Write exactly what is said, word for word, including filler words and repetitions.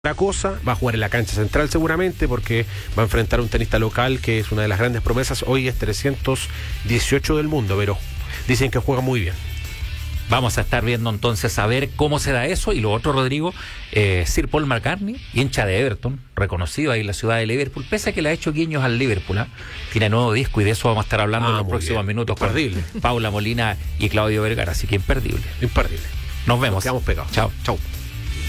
Otra cosa, va a jugar en la cancha central seguramente porque va a enfrentar a un tenista local que es una de las grandes promesas. Hoy es trescientos dieciocho del mundo, pero dicen que juega muy bien. Vamos a estar viendo entonces a ver cómo se da eso. Y lo otro, Rodrigo, eh, Sir Paul McCartney, hincha de Everton, reconocido ahí en la ciudad de Liverpool, pese a que le ha hecho guiños al Liverpool, ¿eh? Tiene nuevo disco y de eso vamos a estar hablando Ah, en los muy próximos bien. minutos Imperdible. con Paula Molina y Claudio Vergara, así que imperdible. Imperdible. Nos vemos. Nos quedamos pegados. Chao. Chao.